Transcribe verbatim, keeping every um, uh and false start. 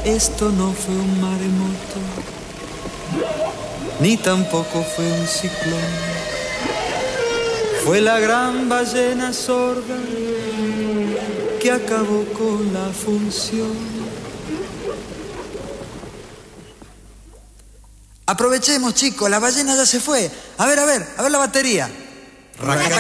Esto no fue un maremoto, ni tampoco fue un ciclón. Fue la gran ballena sorda que acabó con la función. Aprovechemos, chicos, la ballena ya se fue. A ver, a ver, a ver la batería.